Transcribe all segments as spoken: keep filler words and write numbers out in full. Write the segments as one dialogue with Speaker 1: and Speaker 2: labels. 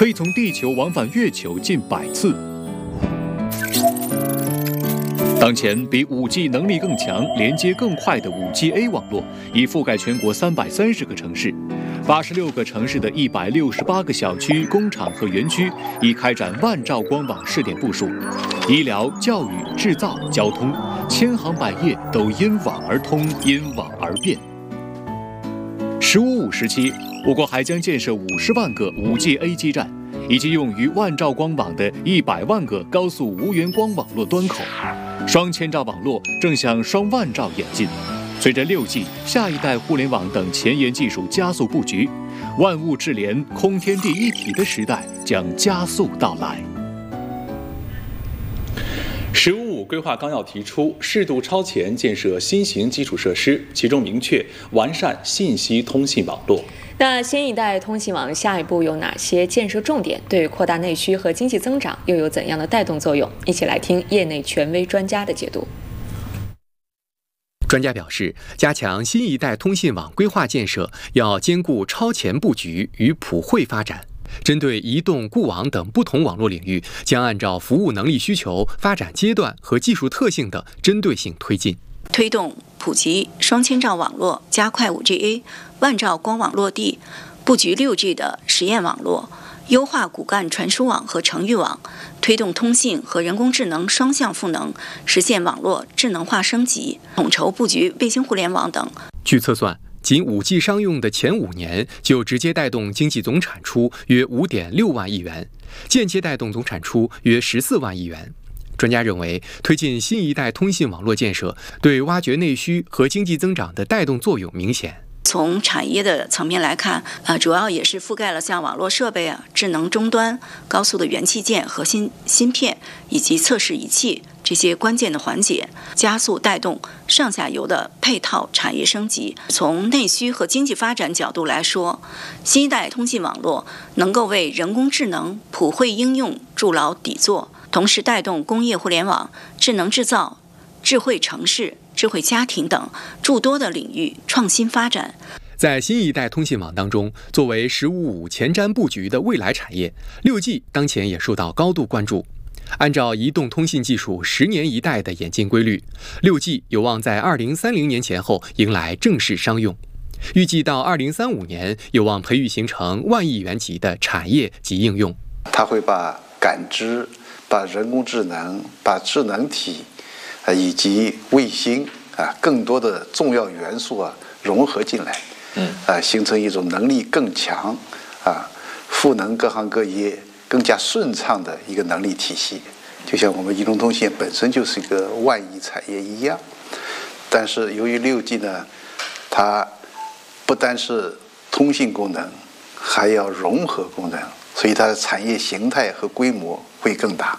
Speaker 1: 可以从地球往返月球近百次。当前，比 五 G 能力更强、连接更快的 五 G A 网络已覆盖全国三百三十个城市，八十六个城市的一百六十八个小区、工厂和园区已开展万兆光网试点部署。医疗、教育、制造、交通，千行百业都因网而通，因网而变。十五五时期，我国还将建设五十万个 五 G A 基站，以及用于万兆光网的一百万个高速无源光网络端口。双千兆网络正向双万兆演进。随着 六 G、下一代互联网等前沿技术加速布局，万物智联、空天地一体的时代将加速到来。
Speaker 2: 十五五规划纲要提出，适度超前建设新型基础设施，其中明确完善信息通信网络。
Speaker 3: 那新一代通信网下一步有哪些建设重点？对扩大内需和经济增长又有怎样的带动作用？一起来听业内权威专家的解读。
Speaker 4: 专家表示，加强新一代通信网规划建设，要兼顾超前布局与普惠发展。针对移动、固网等不同网络领域，将按照服务能力需求、发展阶段和技术特性的针对性推进，
Speaker 5: 推动普及双千兆网络，加快 五 G A 万兆光网落地，布局 六 G 的实验网络，优化骨干传输网和程域网，推动通信和人工智能双向赋能，实现网络智能化升级，统筹布局卫星互联网等。
Speaker 4: 据测算，仅 五 G 商用的前五年就直接带动经济总产出约 五点六万亿元，间接带动总产出约十四万亿元。专家认为，推进新一代通信网络建设，对挖掘内需和经济增长的带动作用明显。
Speaker 5: 从产业的层面来看，呃，主要也是覆盖了像网络设备啊、智能终端、高速的元器件、核心芯片以及测试仪器这些关键的环节，加速带动上下游的配套产业升级。从内需和经济发展角度来说，新一代通信网络能够为人工智能普惠应用筑牢底座，同时带动工业互联网、智能制造、智慧城市、智慧家庭等诸多的领域创新发展。
Speaker 4: 在新一代通信网当中，作为“十五五”前瞻布局的未来产业， 六 G 当前也受到高度关注。按照移动通信技术十年一代的演进规律， 六 G 有望在二零三零年前后迎来正式商用，预计到二零三五年有望培育形成万亿元级的产业及应用。
Speaker 6: 它会把感知、把人工智能、把智能体啊以及卫星啊更多的重要元素啊融合进来，嗯啊形成一种能力更强啊赋能各行各业更加顺畅的一个能力体系。就像我们移动通信本身就是一个万亿产业一样，但是由于 六 G 呢，它不单是通信功能，还要融合功能，所以它的产业形态和规模会更大。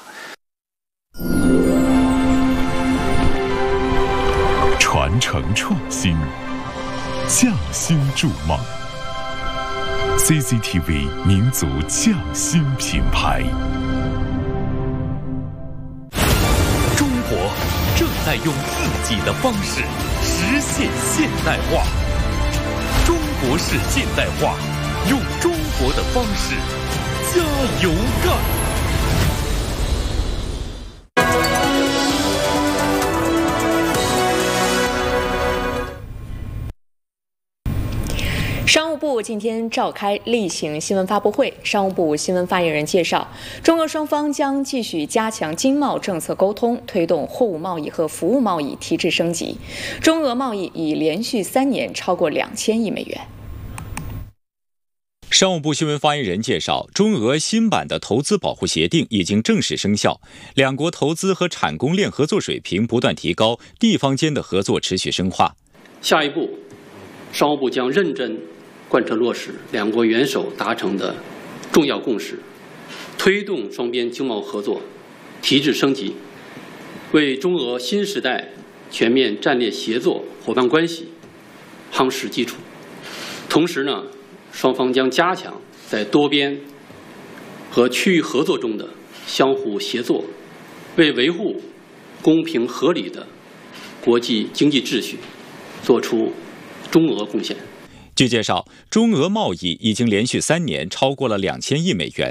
Speaker 7: 传承创新，匠心筑梦。C C T V 民族匠心品牌。
Speaker 8: 中国正在用自己的方式实现现代化。中国式现代化，用中国的方式加油干。
Speaker 3: 商务部今天召开例行新闻发布会，商务部新闻发言人介绍，中俄双方将继续加强经贸政策沟通，推动货物贸易和服务贸易提质升级。中俄贸易已连续三年超过两千亿美元。
Speaker 9: 商务部新闻发言人介绍，中俄新版的投资保护协定已经正式生效，两国投资和产供链合作水平不断提高，地方间的合作持续深化。
Speaker 10: 下一步，商务部将认真贯彻落实两国元首达成的重要共识，推动双边经贸合作提质升级，为中俄新时代全面战略协作伙伴关系夯实基础。同时呢，双方将加强在多边和区域合作中的相互协作，为维护公平合理的国际经济秩序做出中俄贡献。
Speaker 9: 据介绍，中俄贸易已经连续三年超过了两千亿美元，